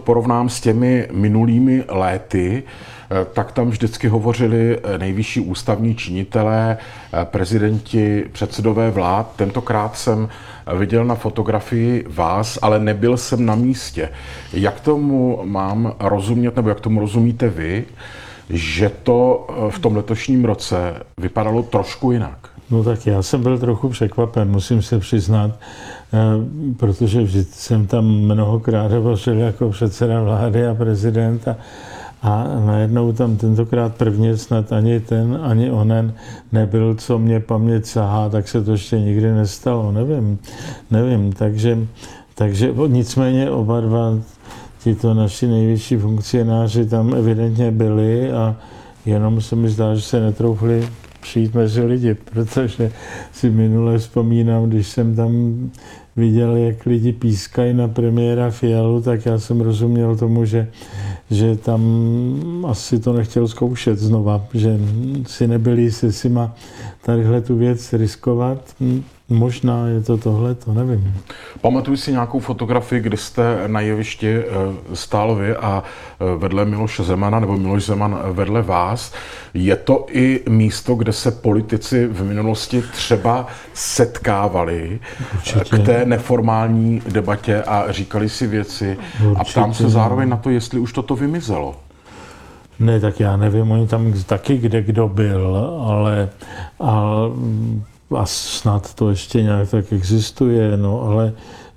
porovnám s těmi minulými léty, tak tam vždycky hovořili nejvyšší ústavní činitelé, prezidenti, předsedové vlád. Tentokrát jsem viděl na fotografii vás, ale nebyl jsem na místě. Jak tomu mám rozumět, nebo jak tomu rozumíte vy, že to v tom letošním roce vypadalo trošku jinak? No tak já jsem byl trochu překvapen, musím se přiznat, protože vždy jsem tam mnohokrát hovořil jako předseda vlády a prezident a najednou tam tentokrát prvně snad ani ten, ani onen nebyl, co mě paměť sahá, tak se to ještě nikdy nestalo, nevím, takže nicméně oba dva tito naši nejvyšší funkcionáři tam evidentně byli a jenom se mi zdá, že se netroufli přijít mezi lidi, protože si minule vzpomínám, když jsem tam viděl, jak lidi pískají na premiéra Fialu, tak já jsem rozuměl tomu, že tam asi to nechtěl zkoušet znova, že si nebyli se si má tadyhle tu věc riskovat. Možná je to tohle, to nevím. Pamatuju si nějakou fotografii, kdy jste na jevišti stál vy a vedle Miloše Zemana, nebo Miloš Zeman vedle vás. Je to i místo, kde se politici v minulosti třeba setkávali k té neformální debatě a říkali si věci. Určitě. A ptám se zároveň na to, jestli už toto vymizelo. Ne, tak já nevím, oni tam taky kde kdo byl, ale a snad to ještě nějak tak existuje, no, ale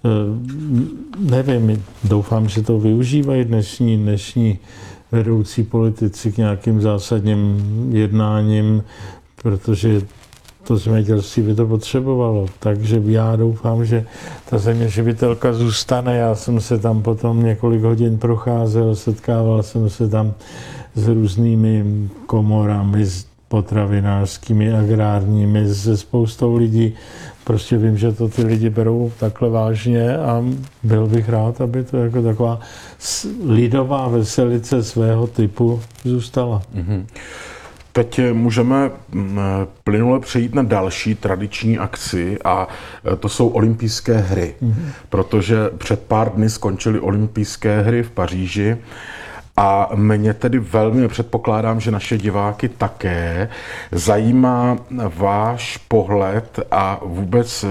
nevím, doufám, že to využívají dnešní vedoucí politici k nějakým zásadním jednáním, protože to zemědělství by to potřebovalo. Takže já doufám, že ta zeměživitelka zůstane. Já jsem se tam potom několik hodin procházel, setkával jsem se tam s různými komorami, potravinářskými, agrárními, se spoustou lidí. Prostě vím, že to ty lidi berou takhle vážně a byl bych rád, aby to jako taková lidová veselice svého typu zůstala. Mm-hmm. Teď můžeme plynule přejít na další tradiční akci a to jsou olympijské hry, protože před pár dny skončily olympijské hry v Paříži. A mě tedy velmi, předpokládám, že naše diváky také, zajímá váš pohled a vůbec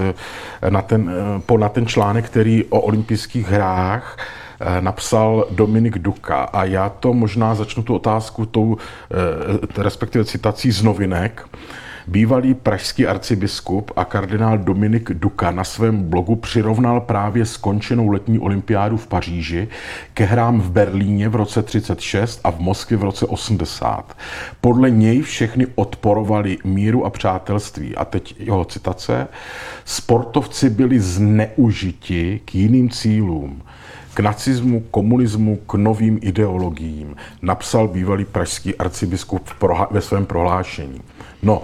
na ten článek, který o olympijských hrách napsal Dominik Duka. A já to možná začnu tu otázku respektive citací z novinek. Bývalý pražský arcibiskup a kardinál Dominik Duka na svém blogu přirovnal právě skončenou letní olympiádu v Paříži ke hrám v Berlíně v roce 1936 a v Moskvě v roce 1980. Podle něj všechny odporovali míru a přátelství. A teď jeho citace. Sportovci byli zneužiti k jiným cílům. K nacismu, komunismu, k novým ideologiím, napsal bývalý pražský arcibiskup ve svém prohlášení. No,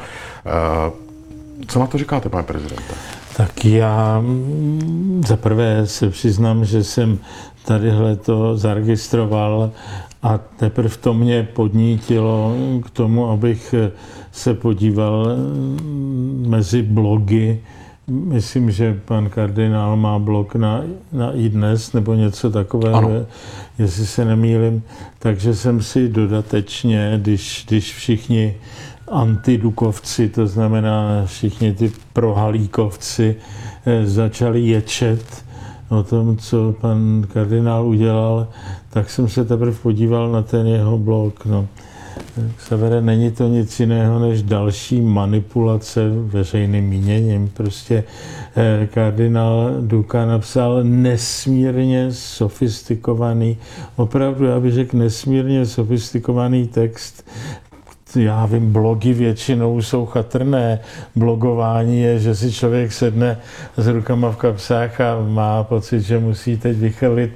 co na to říkáte, pane prezidente? Tak já zaprvé se přiznám, že jsem tadyhle to zaregistroval a teprve to mě podnítilo k tomu, abych se podíval mezi blogy. Myslím, že pan kardinál má blog na iDnes nebo něco takového, ano. Jestli se nemýlím. Takže jsem si dodatečně, když všichni antidukovci, to znamená všichni ty prohalíkovci, začali ječet o tom, co pan kardinál udělal, tak jsem se teprve podíval na ten jeho blog. No. Severe, není to nic jiného než další manipulace veřejným míněním. Prostě kardinál Duka napsal nesmírně sofistikovaný, opravdu, já bych řekl nesmírně sofistikovaný text. Já vím, blogy většinou jsou chatrné. Blogování je, že si člověk sedne s rukama v kapsách a má pocit, že musí teď vychrlit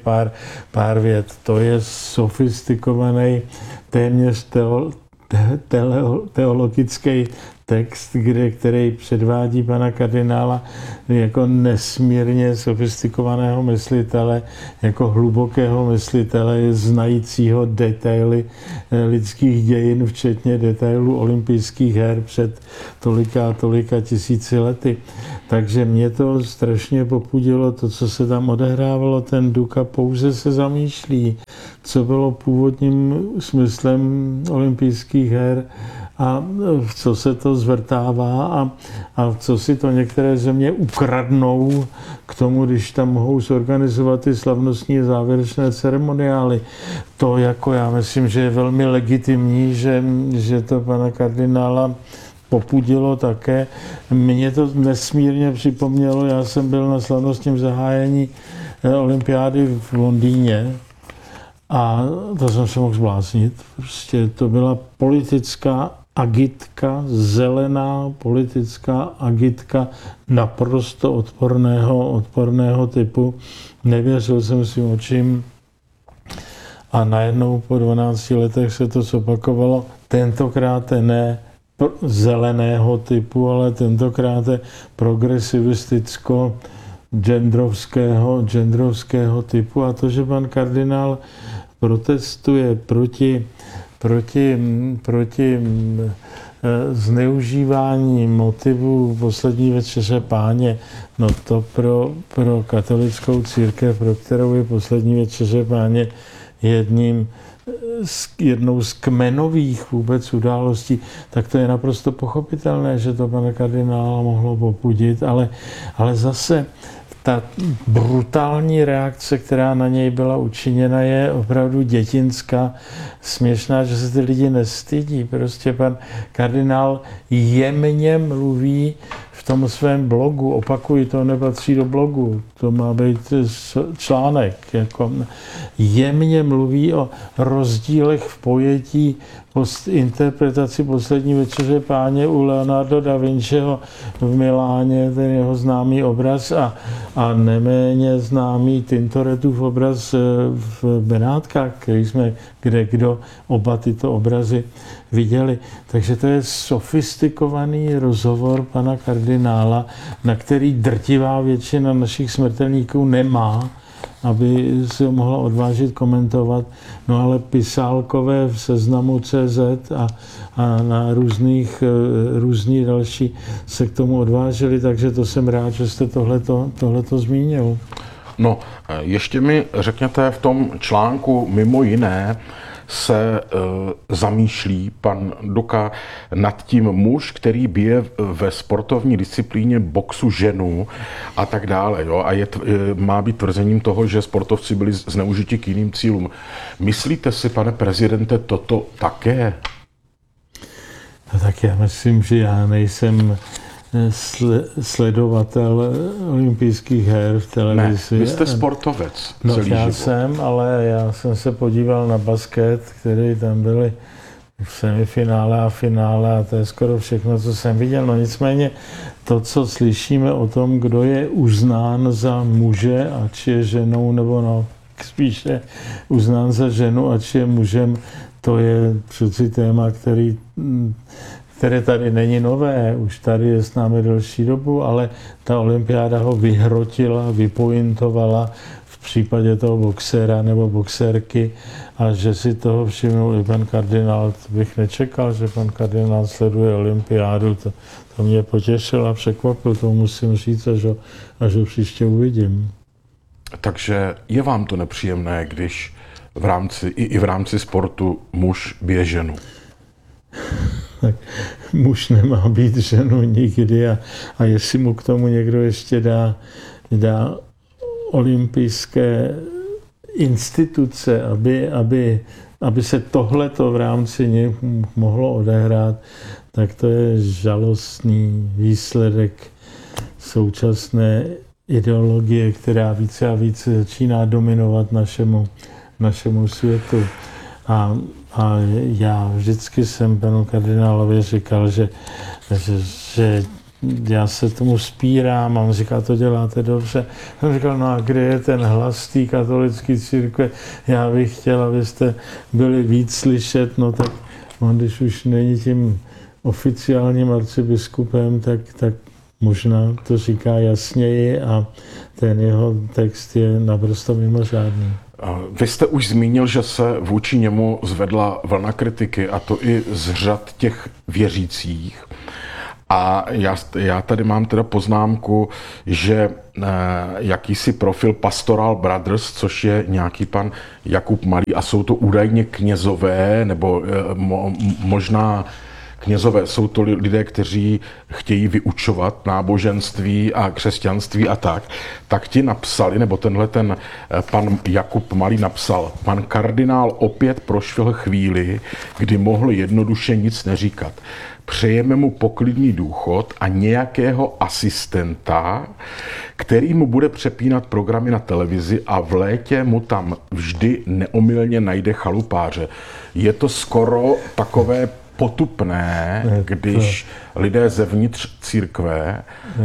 teologický text, který předvádí pana kardinála jako nesmírně sofistikovaného myslitele, jako hlubokého myslitele, znajícího detaily lidských dějin, včetně detailů olympijských her před tolika tisíci lety. Takže mě to strašně popudilo, to, co se tam odehrávalo. Ten Duka pouze se zamýšlí, co bylo původním smyslem olympijských her a v co se to zvrtává a co si to některé země ukradnou k tomu, když tam mohou zorganizovat ty slavnostní závěrečné ceremoniály. To jako já myslím, že je velmi legitimní, že to pana kardinála popudilo také. Mně to nesmírně připomnělo, já jsem byl na slavnostním zahájení olympiády v Londýně a to jsem se mohl zbláznit. Prostě to byla politická agitka, zelená politická agitka naprosto odporného typu. Nevěřil jsem svým očím a najednou po 12 letech se to zopakovalo. Tentokrát ne zeleného typu, ale tentokrát progresivisticko genderovského typu. A to, že pan kardinál protestuje proti zneužívání motivů poslední večeře Páně, no to pro katolickou církev, pro kterou je poslední večeře Páně jednou z kmenových vůbec událostí, tak to je naprosto pochopitelné, že to pana kardinála mohlo popudit, ale zase ta brutální reakce, která na něj byla učiněna, je opravdu dětinská, směšná, že se ty lidi nestydí. Prostě pan kardinál jemně mluví v tom svém blogu, opakuji, to nepatří do blogu, to má být článek, jako jemně mluví o rozdílech v pojetí interpretaci poslední večeře Páně u Leonardo da Vinciho v Miláně, ten jeho známý obraz a neméně známý Tintoretův obraz v Benátkách, který jsme kdo oba tyto obrazy viděli. Takže to je sofistikovaný rozhovor pana kardinála, na který drtivá většina našich smrtelníků nemá, aby se ho mohla odvážit komentovat. No ale pisálkové v Seznamu CZ a na různí další se k tomu odvážili, takže to jsem rád, že jste tohleto zmínil. No, ještě mi řekněte, v tom článku mimo jiné se zamýšlí pan Duka nad tím muž, který bije ve sportovní disciplíně boxu ženu a tak dále. Jo? A má být tvrzením toho, že sportovci byli zneužiti k jiným cílům. Myslíte si, pane prezidente, toto také? No tak já myslím, že já nejsem sledovatel olympijských her v televizi. Ne, vy jste sportovec. No já jsem, ale já jsem se podíval na basket, který tam byly v semifinále a finále a to je skoro všechno, co jsem viděl. No nicméně to, co slyšíme o tom, kdo je uznán za muže a či je ženou, nebo no, spíše uznán za ženu a či je mužem, to je přeci téma, které tady není nové, už tady je s námi delší dobu, ale ta olympiáda ho vyhrotila, vypointovala v případě toho boxera nebo boxerky a že si toho všimnul i pan kardinál, bych nečekal, že pan kardinál sleduje olympiádu, to mě potěšilo a překvapilo, to musím říct, až ho příště uvidím. Takže je vám to nepříjemné, když i v rámci sportu muž bije ženu? Tak muž nemá být ženu nikdy a jestli mu k tomu někdo ještě dá olympijské instituce, aby se tohleto v rámci něj mohlo odehrát, tak to je žalostný výsledek současné ideologie, která více a více začíná dominovat našemu světu. A já vždycky jsem panu kardinálovi říkal, že já se tomu vzpírám a on říká, to děláte dobře. On říkal, no a kde je ten hlas té katolické církve? Já bych chtěl, abyste byli víc slyšet, no tak on když už není tím oficiálním arcibiskupem, tak možná to říká jasněji a ten jeho text je naprosto mimořádný. Vy jste už zmínil, že se vůči němu zvedla vlna kritiky, a to i z řad těch věřících. A já tady mám teda poznámku, že jakýsi profil Pastoral Brothers, což je nějaký pan Jakub Malý, a jsou to údajně knězové, nebo možná knězové, jsou to lidé, kteří chtějí vyučovat náboženství a křesťanství a tak ti napsali, nebo tenhle ten pan Jakub Malý napsal: pan kardinál opět prošvihl chvíli, kdy mohl jednoduše nic neříkat. Přejeme mu poklidný důchod a nějakého asistenta, který mu bude přepínat programy na televizi, a v létě mu tam vždy neomylně najde chalupáře. Je to skoro takové potupné, když lidé zevnitř církve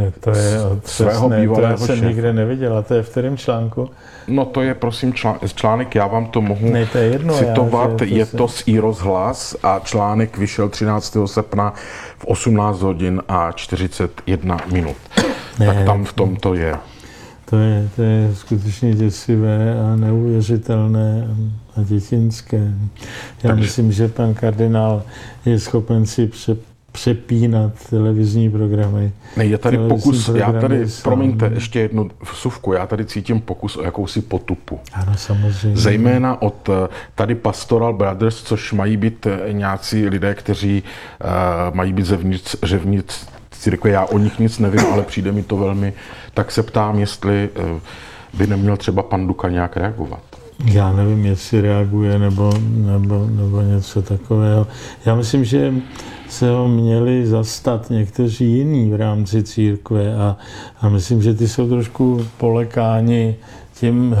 svého bývalého šéfa. To jsem nikde neviděl, a to je v kterém článku? No to je prosím článek, já vám to mohu citovat, je to z iRozhlas a článek vyšel 13. srpna v 18 hodin a 41 minut. Tak tam v tom to je. To je skutečně děsivé a neuvěřitelné a dětinské. Já myslím, že pan kardinál je schopen si přepínat televizní programy. Je tady pokus, promiňte, ještě jednu vsuvku, já tady cítím pokus o jakousi potupu. Ano, samozřejmě. Zejména od tady Pastoral Brothers, což mají být nějací lidé, kteří mají být zevnitř církve. Já o nich nic nevím, ale přijde mi to velmi, tak se ptám, jestli by neměl třeba pan Duka nějak reagovat. Já nevím, jestli reaguje nebo něco takového. Já myslím, že se ho měli zastat někteří jiní v rámci církve a myslím, že ty jsou trošku polekáni tím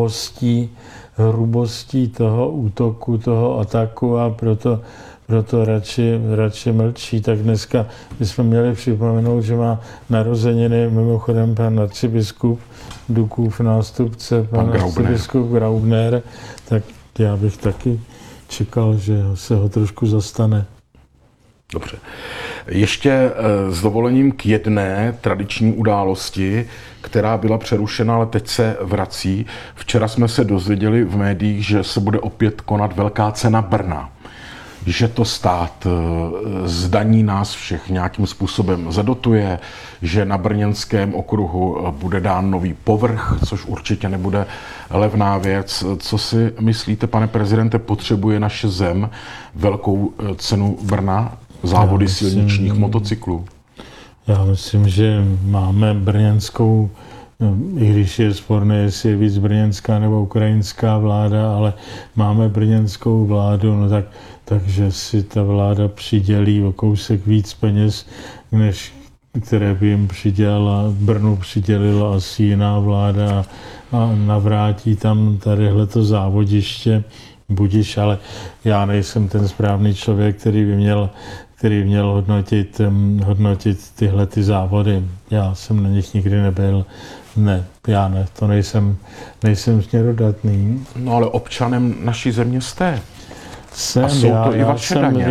hrubostí toho útoku, toho ataku, a proto radši mlčí. Tak dneska bychom měli připomenout, že má narozeniny mimochodem pan arcibiskup Dukův nástupce, pan arcibiskup Graubner, tak já bych taky čekal, že se ho trošku zastane. Dobře. Ještě s dovolením k jedné tradiční události, která byla přerušena, ale teď se vrací. Včera jsme se dozvěděli v médiích, že se bude opět konat Velká cena Brna. Že to stát zdaní nás všech nějakým způsobem zadotuje, že na brněnském okruhu bude dán nový povrch, což určitě nebude levná věc. Co si myslíte, pane prezidente, potřebuje naše zem Velkou cenu Brna, závody silničních motocyklů? Já myslím, že máme brněnskou, i když je sporné, jestli je víc brněnská nebo ukrajinská vláda, ale máme brněnskou vládu, no takže si ta vláda přidělí o kousek víc peněz, než které by jim přidělila, Brnu přidělila asi jiná vláda, a navrátí tam tadyhleto závodiště, budiš, ale já nejsem ten správný člověk, který by měl hodnotit tyhle ty závody. Já jsem na nich nikdy nebyl. Ne, já ne, to nejsem směrodatný. No ale občanem naší země jste. Jsem, a jsou to i vaše daně.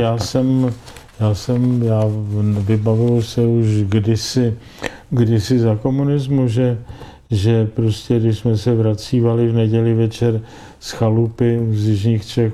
Já vybavuju se už kdysi za komunismu, že prostě, když jsme se vracívali v neděli večer z chalupy z jižních Čech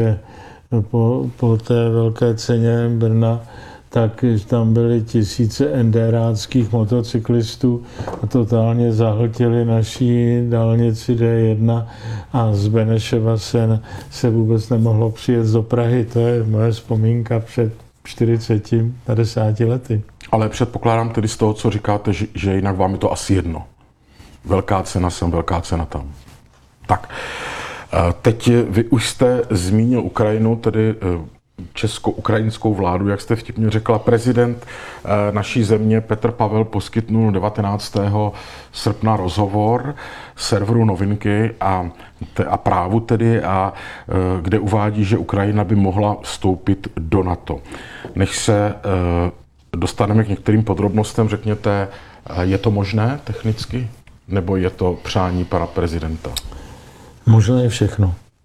po té velké ceně Brna, tak tam byly tisíce enderáckých motocyklistů a totálně zahltili naší dálnici D1 a z Benešova se vůbec nemohlo přijet do Prahy. To je moje vzpomínka před 40-50 lety. Ale předpokládám tedy z toho, co říkáte, že jinak vám je to asi jedno. Velká cena sem, velká cena tam. Tak, teď vy už jste zmínil Ukrajinu, tedy česko-ukrajinskou vládu, jak jste vtipně řekla. Prezident naší země Petr Pavel poskytnul 19. srpna rozhovor serveru Novinky a Právu tedy, kde uvádí, že Ukrajina by mohla vstoupit do NATO. Než se dostaneme k některým podrobnostem, řekněte, je to možné technicky, nebo je to přání pana prezidenta? Možné je všechno.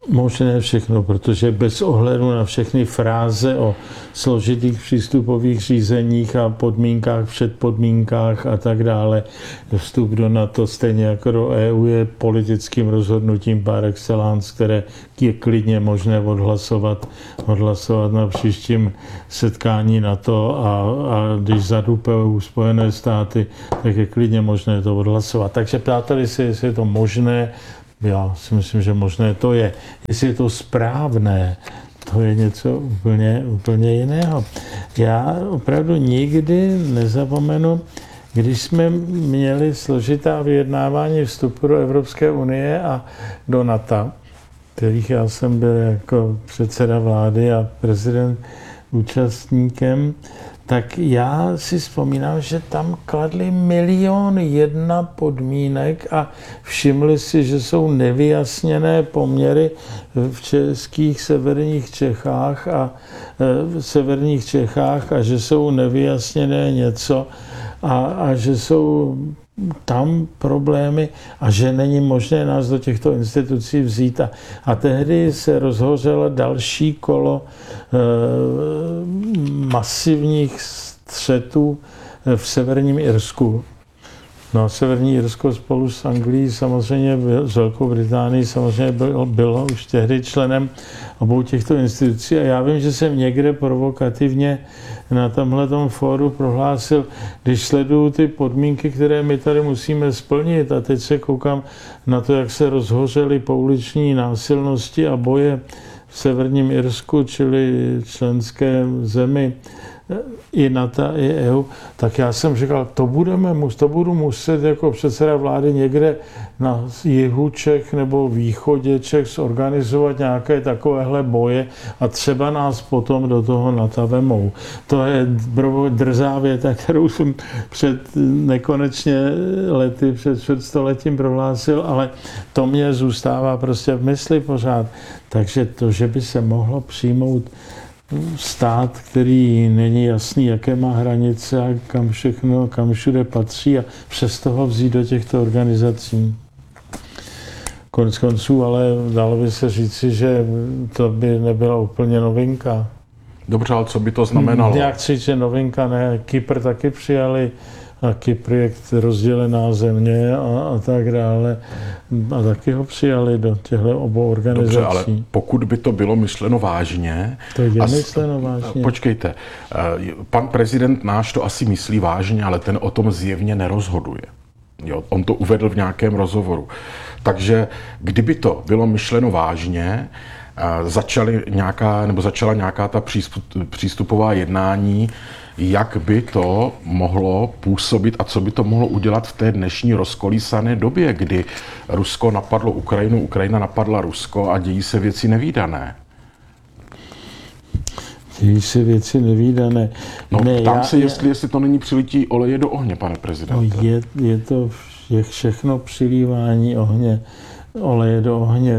Možné všechno, protože bez ohledu na všechny fráze o složitých přístupových řízeních a podmínkách, předpodmínkách a tak dále, vstup do NATO stejně jako do EU je politickým rozhodnutím par excellence, které je klidně možné odhlasovat na příštím setkání NATO a když zadupou Spojené státy, tak je klidně možné to odhlasovat. Takže ptáteli si, jestli je to možné, já si myslím, že možné to je. Jestli je to správné, to je něco úplně jiného. Já opravdu nikdy nezapomenu, když jsme měli složitá vyjednávání vstupu do Evropské unie a do NATO, kterých já jsem byl jako předseda vlády a prezident účastníkem, tak já si vzpomínám, že tam kladli 1,000,001 podmínek a všimli si, že jsou nevyjasněné poměry v českých severních Čechách a že jsou nevyjasněné něco a že jsou tam problémy a že není možné nás do těchto institucí vzít. A tehdy se rozhořelo další kolo masivních střetů v Severním Irsku. No, Severní Irsko spolu s Anglií, samozřejmě s Velkou Británií, samozřejmě bylo už tehdy členem obou těchto institucí. A já vím, že jsem někde provokativně na tomhletom fóru prohlásil, když sleduju ty podmínky, které my tady musíme splnit, a teď se koukám na to, jak se rozhořely pouliční násilnosti a boje v Severním Irsku, čili členské zemi i NATO, i EU, tak já jsem říkal, to budu muset jako předseda vlády někde na jihu Čech nebo východě Čech zorganizovat nějaké takovéhle boje a třeba nás potom do toho NATO vemou. To je drzá věta, kterou jsem před nekonečně lety, před čtvrtstoletím prohlásil, ale to mě zůstává prostě v mysli pořád. Takže to, že by se mohlo přijmout stát, který není jasný, jaké má hranice a kam všude patří a přes toho vzít do těchto organizací. Konec konců, ale dalo by se říci, že to by nebyla úplně novinka. Dobře, ale co by to znamenalo? Jak říct, že novinka ne, Kypr taky přijali a Kypr je rozdělená země a tak dále. A taky ho přijali do těchto obou organizací. Dobře, ale pokud by to bylo myšleno vážně... To je myšleno vážně. Počkejte, pan prezident náš to asi myslí vážně, ale ten o tom zjevně nerozhoduje. Jo, on to uvedl v nějakém rozhovoru. Takže kdyby to bylo myšleno vážně, začala nějaká ta přístupová jednání, jak by to mohlo působit a co by to mohlo udělat v té dnešní rozkolísané době, kdy Rusko napadlo Ukrajinu, Ukrajina napadla Rusko a dějí se věci nevídané. Dějí se věci nevídané. No, ptám se, jestli to není přilití oleje do ohně, pane prezidente. No, je všechno přilívání oleje do ohně,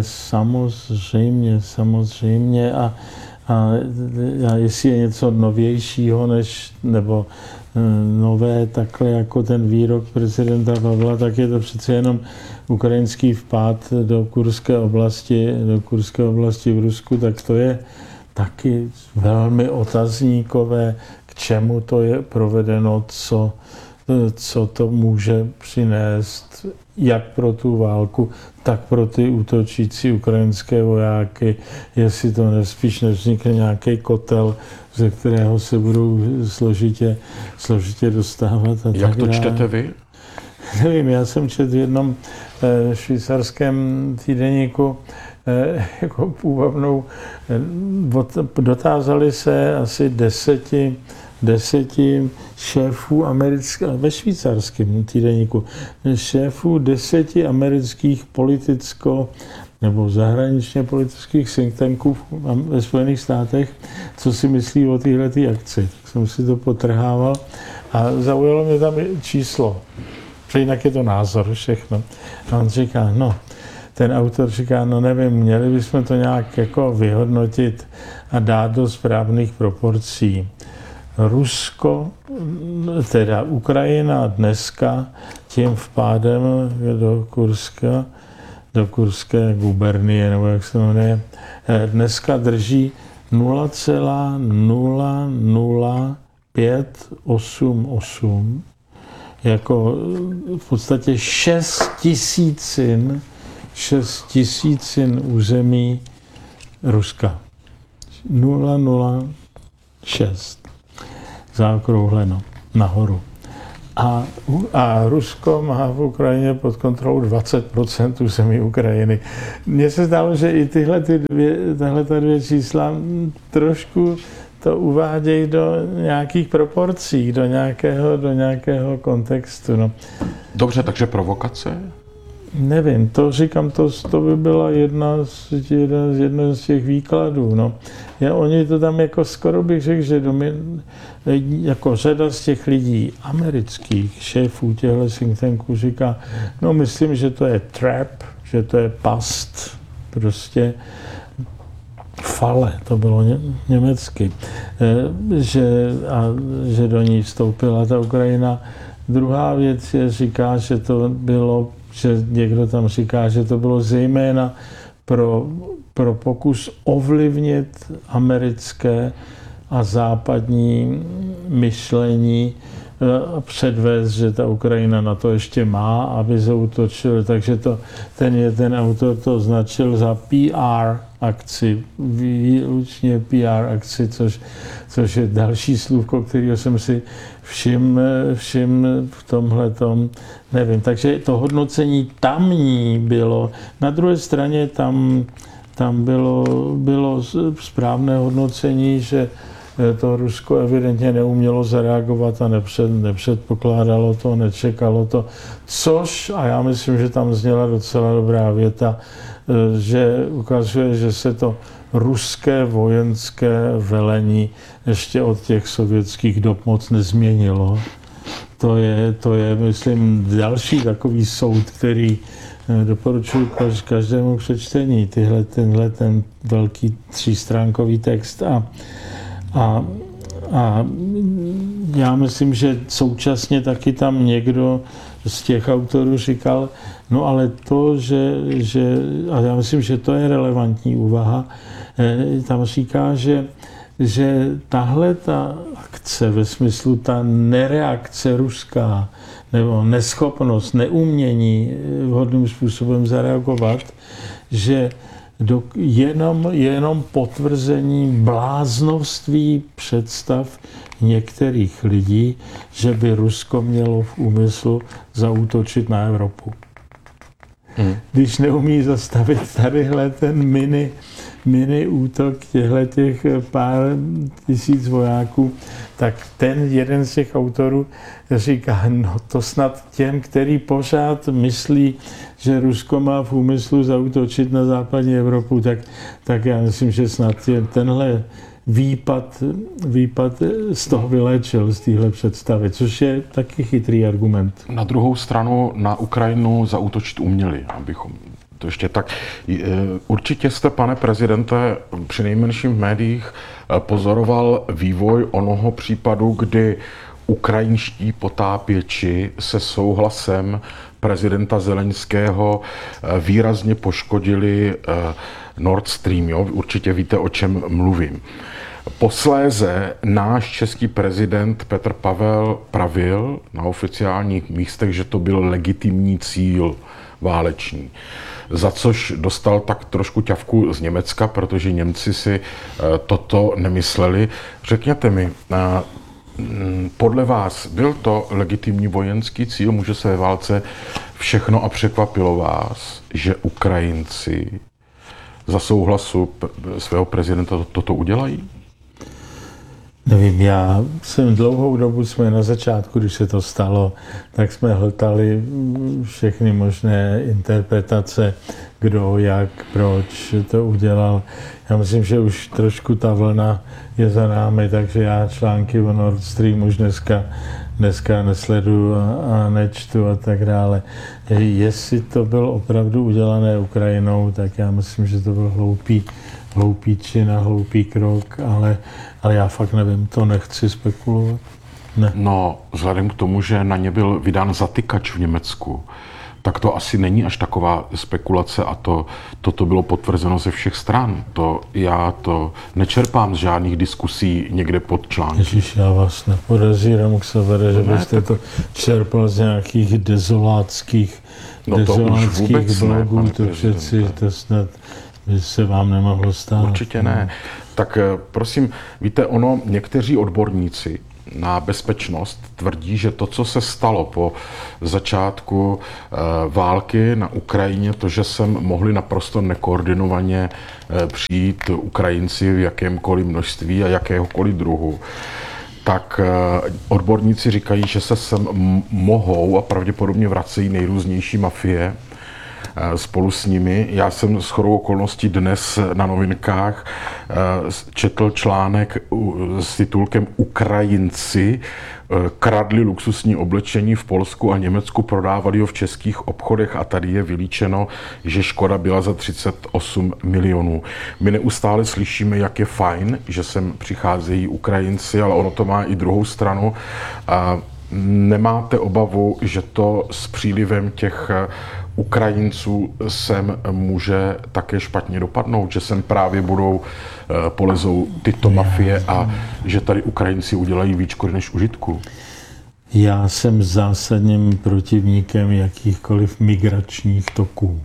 samozřejmě a jestli je něco novějšího nebo nové, takhle jako ten výrok prezidenta Pavla, tak je to přece jenom ukrajinský vpád do Kurské oblasti v Rusku, tak to je taky velmi otazníkové, k čemu to je provedeno, co to může přinést, jak pro tu válku, tak pro ty útočící ukrajinské vojáky, jestli to nespíš nevznikne nějaký kotel, ze kterého se budou složitě dostávat. A jak to čtete vy? Nevím, já jsem četl v jednom švýcarském týdeníku jako půvabnou, dotázali se asi 10 šéfů ve švýcarském týdeníku, šéfů 10 amerických nebo zahraničně politických think tanků ve Spojených státech, co si myslí o této akci. Tak jsem si to potrhával a zaujalo mě tam číslo. Protože jinak je to názor všechno. A on říká, ten autor říká, nevím, měli bychom to nějak jako vyhodnotit a dát do správných proporcí. Rusko, teda Ukrajina dneska tím vpádem do Kurska do Kurské gubernie, nebo jak se jmenuje, dneska drží 0,00588, jako v podstatě 6 000 území Ruska. 006. Zaokrouhleno nahoru. A Rusko má v Ukrajině pod kontrolou 20% území Ukrajiny. Mně se zdálo, že i tahle dvě čísla trošku to uvádějí do nějakých proporcí, do nějakého kontextu. No. Dobře, takže provokace? Nevím, to říkám, to by byla jedna z těch výkladů. No. Oni to tam jako skoro bych řekl, že jako řada z těch lidí amerických šéfů těchto think tanků říká, no myslím, že to je trap, že to je past, prostě fale, to bylo německy, že do ní vstoupila ta Ukrajina. Druhá věc je, říká, že to bylo, že někdo tam říká, že to bylo zejména pro pokus ovlivnit americké a západní myšlení a předvést, že ta Ukrajina na to ještě má, aby zaútočil. Takže ten autor to označil za PR akci, výlučně PR akci, což je další slůvko, kterého jsem si všiml v tomhletom, nevím. Takže to hodnocení tamní bylo. Na druhé straně tam bylo správné hodnocení, že to Rusko evidentně neumělo zareagovat a nepředpokládalo to, nečekalo to, což, a já myslím, že tam zněla docela dobrá věta, že ukazuje, že se to ruské vojenské velení ještě od těch sovětských dob moc nezměnilo. To je, myslím, další takový soud, který doporučuji každému přečtení, tenhle velký 3stránkový text. A já myslím, že současně taky tam někdo z těch autorů říkal, no ale to, že a já myslím, že to je relevantní úvaha, tam říká, že tahle ta akce ve smyslu ta nereakce ruská, nebo neschopnost, neumění vhodným způsobem zareagovat, že jenom potvrzení bláznoství představ některých lidí, že by Rusko mělo v úmyslu zaútočit na Evropu. Když neumí zastavit tadyhle ten mini útok těch pár tisíc vojáků, tak ten jeden z těch autorů říká, no to snad těm, který pořád myslí, že Rusko má v úmyslu zaútočit na západní Evropu, tak já myslím, že snad tenhle výpad z toho vyléčil, z téhle představy, což je taky chytrý argument. Na druhou stranu na Ukrajinu zaútočit uměli, abychom to ještě tak. Určitě jste, pane prezidente, přinejmenším v médiích pozoroval vývoj onoho případu, kdy ukrajinští potápěči se souhlasem prezidenta Zelenského výrazně poškodili Nord Stream. Jo? Určitě víte, o čem mluvím. Posléze náš český prezident Petr Pavel pravil na oficiálních místech, že to byl legitimní cíl válečný. Za což dostal tak trošku ťavku z Německa, protože Němci si toto nemysleli. Řekněte mi, podle vás byl to legitimní vojenský cíl? Může se ve válce všechno a překvapilo vás, že Ukrajinci za souhlasu svého prezidenta toto udělají? Nevím, já jsem dlouhou dobu, jsme na začátku, když se to stalo, tak jsme hltali všechny možné interpretace, kdo, jak, proč to udělal. Já myslím, že už trošku ta vlna je za námi, takže já články o Nord Stream už dneska nesleduju a nečtu a tak dále. Jestli to bylo opravdu udělané Ukrajinou, tak já myslím, že to byl hloupý čin a hloupý krok, ale já fakt nevím, to nechci spekulovat. Ne. No, vzhledem k tomu, že na ně byl vydán zatykač v Německu, tak to asi není až taková spekulace a toto bylo potvrzeno ze všech stran. Já to nečerpám z žádných diskusí někde pod články. Ježíš, já vás nepodezírám, Xavere, že byste to čerpal z nějakých dezolátských blogů, to přeci to snad by se vám nemohlo stát. Určitě ne. Tak prosím, víte, někteří odborníci na bezpečnost tvrdí, že to, co se stalo po začátku války na Ukrajině, to, že sem mohli naprosto nekoordinovaně přijít Ukrajinci v jakémkoliv množství a jakéhokoliv druhu, tak odborníci říkají, že se sem mohou a pravděpodobně vracejí nejrůznější mafie spolu s nimi. Já jsem shodou okolností dnes na Novinkách četl článek s titulkem Ukrajinci kradli luxusní oblečení v Polsku a Německu, prodávali ho v českých obchodech a tady je vylíčeno, že škoda byla za 38 milionů. My neustále slyšíme, jak je fajn, že sem přicházejí Ukrajinci, ale ono to má i druhou stranu. Nemáte obavu, že to s přílivem těch Ukrajinců sem může také špatně dopadnout, že sem právě polezou tyto mafie a že tady Ukrajinci udělají víc škody než užitku? Já jsem zásadním protivníkem jakýchkoliv migračních toků.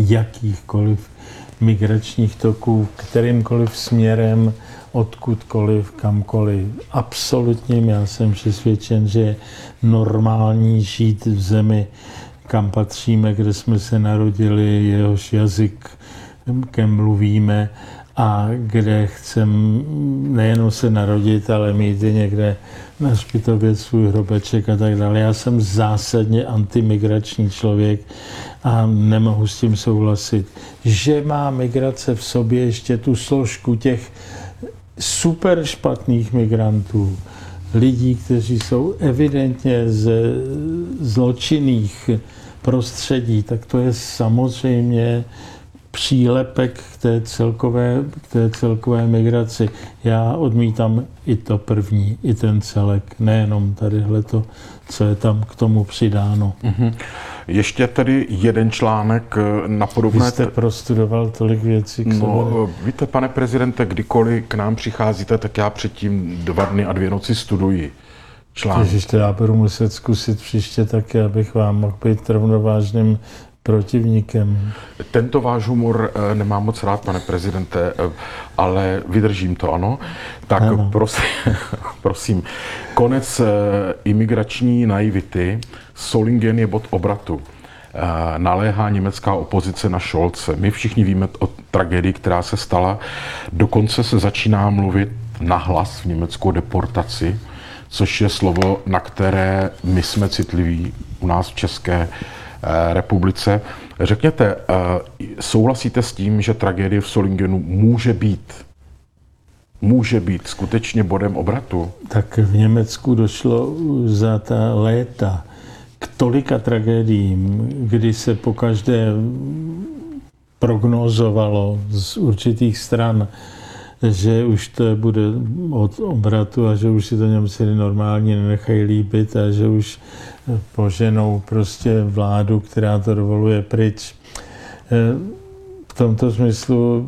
Kterýmkoliv směrem, odkudkoliv, kamkoliv. Absolutním, já jsem přesvědčen, že je normální žít v zemi, kam patříme, kde jsme se narodili, jehož jazykem mluvíme a kde chceme nejenom se narodit, ale mít i někde na hřbitově svůj hrobeček a tak dále. Já jsem zásadně antimigrační člověk a nemohu s tím souhlasit. Že má migrace v sobě ještě tu složku těch super špatných migrantů, lidí, kteří jsou evidentně ze zločinných prostředí, tak to je samozřejmě přílepek k té celkové migraci. Já odmítám i to první, i ten celek, nejenom tadyhleto, co je tam k tomu přidáno. Mm-hmm. Ještě tedy jeden článek na podobné... Vy jste prostudoval tolik věcí k sobě. Víte, pane prezidente, kdykoliv k nám přicházíte, tak já předtím 2 dny a 2 noci studuji článek. Ježiš, to já budu muset zkusit příště taky, abych vám mohl být rovnovážným protivníkem. Tento váš humor nemám moc rád, pane prezidente, ale vydržím to, ano. Tak ano. Prosím, konec imigrační naivity. Solingen je bod obratu. Naléhá německá opozice na Scholze. My všichni víme o tragédii, která se stala. Dokonce se začíná mluvit nahlas v Německu o deportaci, což je slovo, na které my jsme citliví u nás v České republice. Řekněte, souhlasíte s tím, že tragédie v Solingenu může být skutečně bodem obratu? Tak v Německu došlo za ta léta k tolika tragédiím, kdy se pokaždé prognozovalo z určitých stran, že už to bude od obratu a že už si to Němci normálně nenechají líbit a že už poženou prostě vládu, která to dovoluje pryč. V tomto smyslu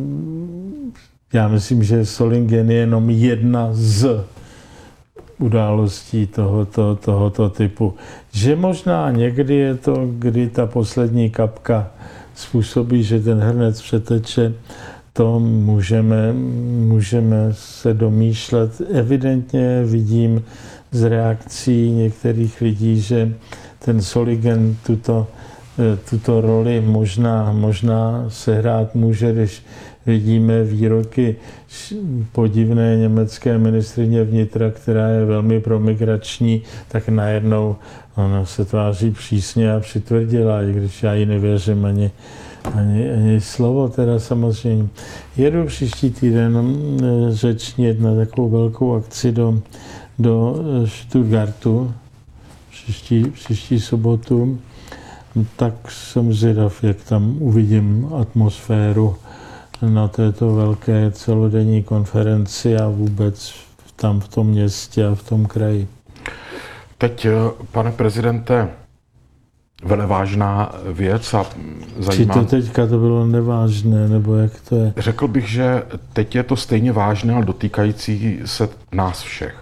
já myslím, že Solingen je jenom jedna z událostí tohoto typu. Že možná někdy je to, kdy ta poslední kapka způsobí, že ten hrnec přeteče, to můžeme se domýšlet. Evidentně vidím z reakcí některých lidí, že ten Solingen tuto roli možná sehrát může, když vidíme výroky podivné německé ministryně vnitra, která je velmi promigrační, tak najednou ona se tváří přísně a přitvrdila, i když já jí nevěřím ani slovo, teda samozřejmě. Jedu příští týden řečnit na takovou velkou akci do Stuttgartu, příští sobotu, tak jsem zvědav, jak tam uvidím atmosféru na této velké celodenní konferenci a vůbec tam v tom městě a v tom kraji. Teď, pane prezidente, velevážná věc a zajímá... Či to teďka to bylo nevážné, nebo jak to je? Řekl bych, že teď je to stejně vážné, ale dotýkající se nás všech.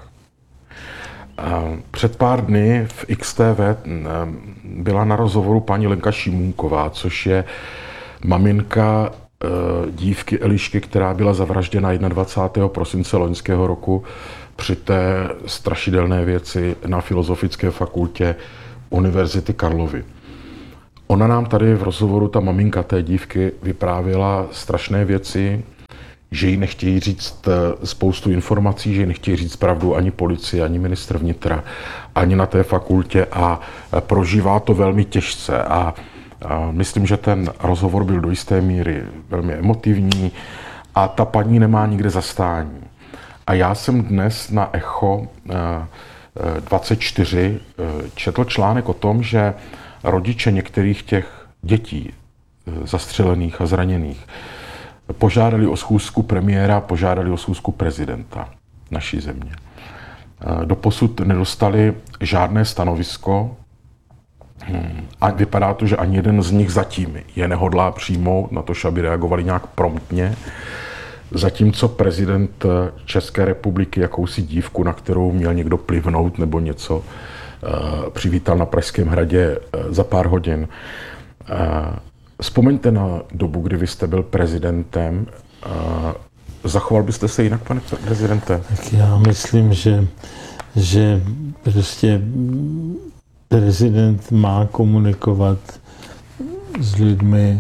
Před pár dny v XTV byla na rozhovoru paní Lenka Šimůnková, což je maminka dívky Elišky, která byla zavražděna 21. prosince loňského roku při té strašidelné věci na Filozofické fakultě Univerzity Karlovy. Ona nám tady v rozhovoru, ta maminka té dívky, vyprávěla strašné věci, že jí nechtějí říct spoustu informací, že jí nechtějí říct pravdu ani policie, ani ministr vnitra, ani na té fakultě a prožívá to velmi těžce. A myslím, že ten rozhovor byl do jisté míry velmi emotivní a ta paní nemá nikde zastání. A já jsem dnes na Echo 24 četl článek o tom, že rodiče některých těch dětí zastřelených a zraněných požádali o schůzku premiéra, požádali o schůzku prezidenta naší země. Doposud nedostali žádné stanovisko a vypadá to, že ani jeden z nich zatím je nehodlá přijmout, na to, aby reagovali nějak promptně. Zatímco prezident České republiky jakousi dívku, na kterou měl někdo plivnout nebo něco, přivítal na Pražském hradě za pár hodin. Vzpomeňte na dobu, kdy vy jste byl prezidentem. Zachoval byste se jinak, pane prezidente? Tak já myslím, že prostě prezident má komunikovat s lidmi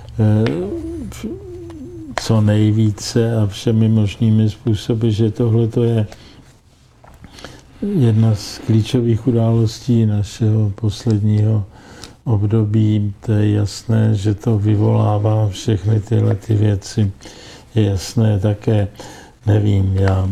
co nejvíce a všemi možnými způsoby, že tohle to je jedna z klíčových událostí našeho posledního období. To je jasné, že to vyvolává všechny tyhle ty věci. Je jasné také, nevím, já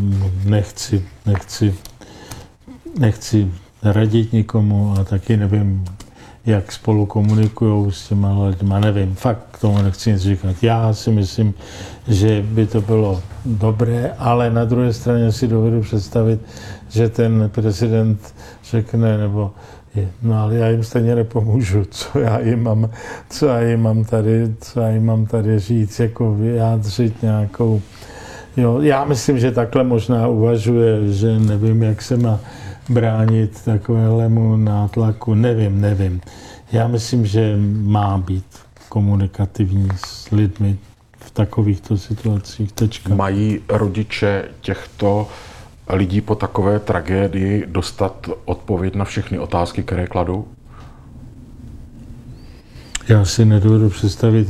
nechci radit nikomu a taky nevím, jak spolu komunikujou s těma lidma, nevím, fakt k tomu nechci nic říkat. Já si myslím, že by to bylo dobré, ale na druhé straně si dovedu představit, že ten prezident řekne, nebo no ale já jim stejně nepomůžu, co já jim mám tady říct, jako vyjádřit nějakou. Jo, já myslím, že takhle možná uvažuje, že nevím, jak se má bránit takovému nátlaku, nevím. Já myslím, že má být komunikativní s lidmi v takovýchto situacích. Tečka. Mají rodiče těchto lidí po takové tragédii dostat odpověď na všechny otázky, které kladou? Já si nedovedu představit,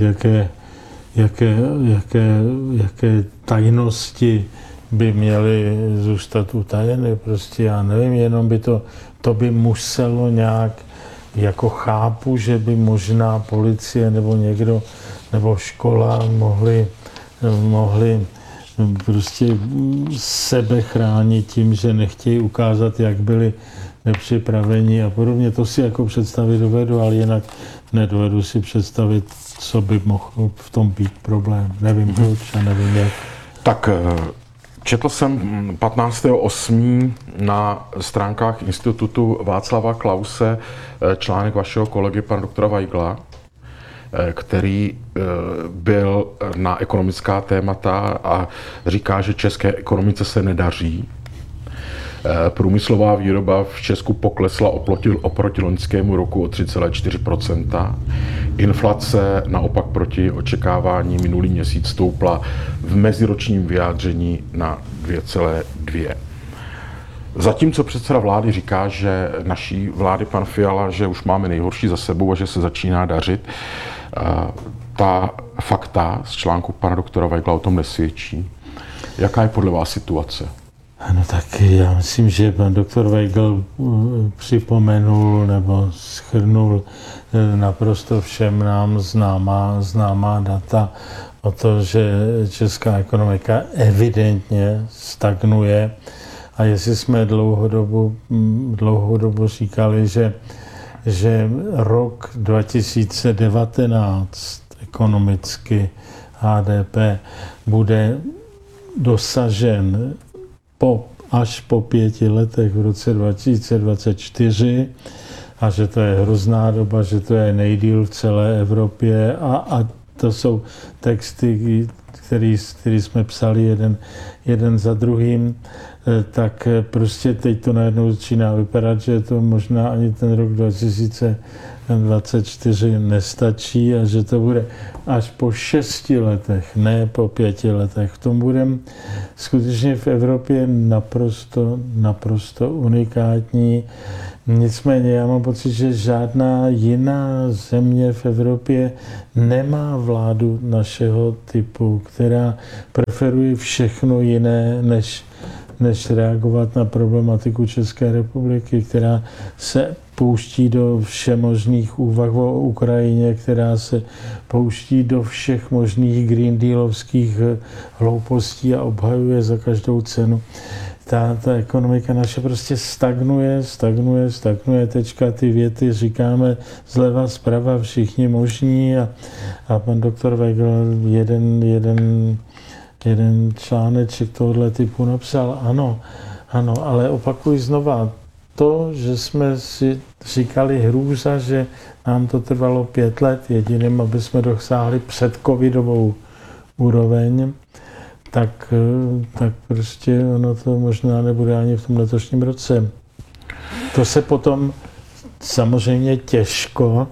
jaké tajnosti by měly zůstat utajeny. Prostě já nevím, jenom by to by muselo nějak, jako chápu, že by možná policie nebo někdo, nebo škola mohli prostě sebe chránit tím, že nechtějí ukázat, jak byli nepřipraveni a podobně. To si jako představit dovedu, ale jinak nedovedu si představit, co by mohl v tom být problém. Nevím proč a nevím jak. Tak četl jsem 15.8. na stránkách Institutu Václava Klause článek vašeho kolegy, pana doktora Weigla, který byl na ekonomická témata a říká, že české ekonomice se nedaří. Průmyslová výroba v Česku poklesla oproti loňskému roku o 3,4%. Inflace naopak proti očekávání minulý měsíc stoupla v meziročním vyjádření na 2,2%. Zatímco předseda vlády říká, že naší vlády pan Fiala, že už máme nejhorší za sebou a že se začíná dařit, ta fakta z článku pana doktora Weigla o tom nesvědčí. Jaká je podle vás situace? No tak já myslím, že pan doktor Weigl připomenul nebo shrnul naprosto všem nám známá data o to, že česká ekonomika evidentně stagnuje. A jestli jsme dlouhodobu říkali, že rok 2019 ekonomicky HDP bude dosažen až po 5 letech v roce 2024 a že to je hrozná doba, že to je nejdýl v celé Evropě a to jsou texty, který jsme psali jeden za druhým, tak prostě teď to najednou začíná vypadat, že to možná ani ten rok 2024 nestačí a že to bude až po 6 letech, ne po 5 letech. V tom budeme skutečně v Evropě naprosto unikátní. Nicméně já mám pocit, že žádná jiná země v Evropě nemá vládu našeho typu, která preferuje všechno jiné, než reagovat na problematiku České republiky, která se pouští do všemožných úvah o Ukrajině, která se pouští do všech možných green dealovských hloupostí a obhajuje za každou cenu. Ta ekonomika naše prostě stagnuje, tečka, ty věty říkáme zleva, zprava, všichni možní a pan doktor Weigl jeden článeček tohoto typu napsal, ano, ale opakuji znova, to, že jsme si říkali hrůza, že nám to trvalo 5 let jediným, aby jsme dosáhli předcovidovou úroveň, tak prostě ono to možná nebude ani v tom letošním roce. To se potom samozřejmě těžko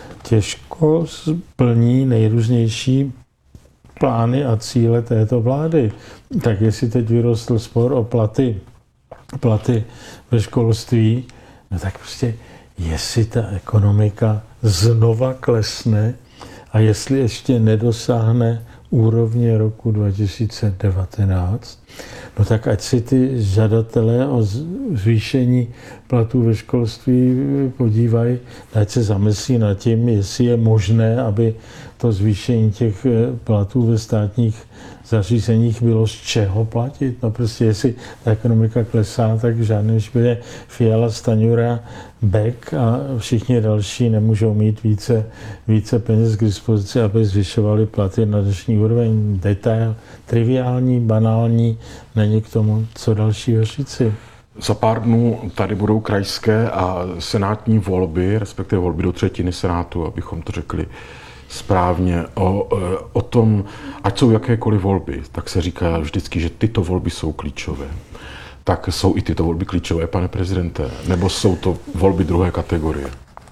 splní nejrůznější plány a cíle této vlády. Tak jestli teď vyrostl spor o platy ve školství, no tak prostě jestli ta ekonomika znova klesne a jestli ještě nedosáhne úrovně roku 2019, no tak ať si ty žadatelé o zvýšení platů ve školství podívají, ať se zamyslí nad tím, jestli je možné, aby to zvýšení těch platů ve státních zařízeních bylo z čeho platit. No prostě jestli ta ekonomika klesá, tak v žádném případě Fiala, Stanjura, Beck a všichni další nemůžou mít více peněz k dispozici, aby zvyšovali platy na dnešní úroveň. Detail, triviální, banální, není k tomu co dalšího říci. Za pár dnů tady budou krajské a senátní volby, respektive volby do 1/3 senátu, abychom to řekli správně. O tom, ať jsou jakékoliv volby, tak se říká vždycky, že tyto volby jsou klíčové. Tak jsou i tyto volby klíčové, pane prezidente? Nebo jsou to volby druhé kategorie?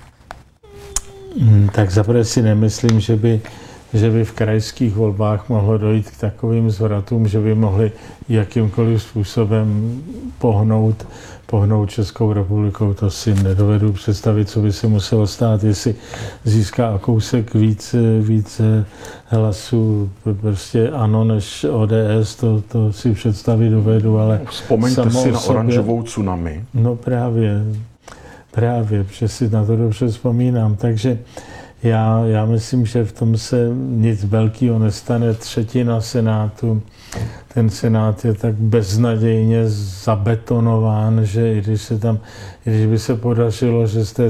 Tak zaprvé si nemyslím, že by v krajských volbách mohlo dojít k takovým zvratům, že by mohli jakýmkoliv způsobem pohnout Českou republikou. To si nedovedu představit, co by se muselo stát, jestli získá kousek víc hlasů prostě ANO než ODS, to si představit dovedu, ale vzpomeňte si na oranžovou tsunami. No právě, protože si na to dobře vzpomínám. Takže já myslím, že v tom se nic velkého nestane. 1/3 senátu. Ten senát je tak beznadějně zabetonován, že i když by se podařilo, že z té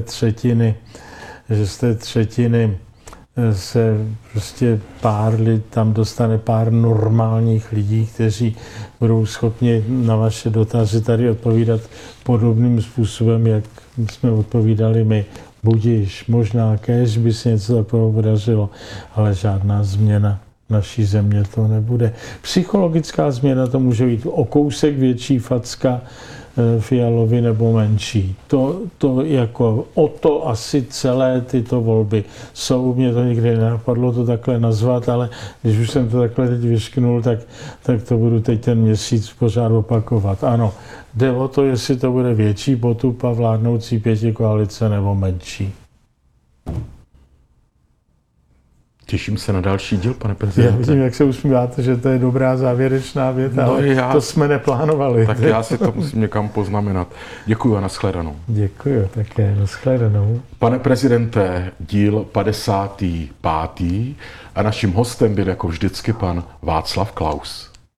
třetiny se prostě tam dostane pár normálních lidí, kteří budou schopni na vaše dotazy tady odpovídat podobným způsobem, jak jsme odpovídali my. Budiž, možná kéž by se něco takového podařilo, ale žádná změna naší země to nebude. Psychologická změna to může být o kousek větší facka Fialovi nebo menší. To jako o to asi celé tyto volby jsou. Mě to nikdy nenapadlo to takhle nazvat, ale když už jsem to takhle teď vyšknul, tak to budu teď ten měsíc pořád opakovat. Ano, jde o to, jestli to bude větší potupa vládnoucí pětikoalice nebo menší. Těším se na další díl, pane prezidente. Já vidím, jak se usmíváte, že to je dobrá závěrečná věta, ale to jsme neplánovali. Tak já si to musím někam poznamenat. Děkuji a nashledanou. Děkuji také, nashledanou. Pane prezidente, díl 55. a naším hostem byl jako vždycky pan Václav Klaus.